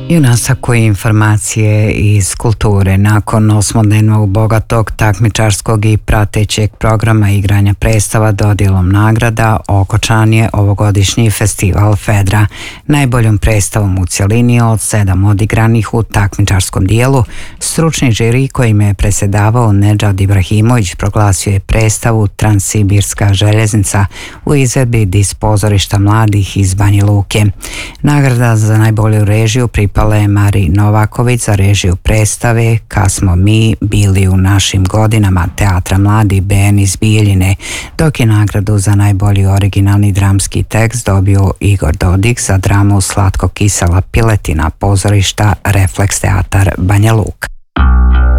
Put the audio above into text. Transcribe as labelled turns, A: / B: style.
A: I u nastavku informacije iz kulture. Nakon osmodnevnog bogatog takmičarskog i pratećeg programa igranja predstava dodjelom nagrada, okončan je ovogodišnji festival Fedra. Najboljom predstavom u cjelini od 7 odigranih u takmičarskom dijelu, stručni žiri kojim je predsjedavao Nedžad Ibrahimović proglasio je predstavu Transsibirska željeznica u izvedbi Dis pozorišta mladih iz Banja Luke. Nagrada za najbolju režiju pripala je Mari Novaković za režiju predstave Kad smo mi bili u našim godinama Teatra mladi Ben iz Bijeljine, dok je nagradu za najbolji originalni dramski tekst dobio Igor Dodik za dramu Slatko kisela piletina pozorišta Refleks teatar Banja Luka.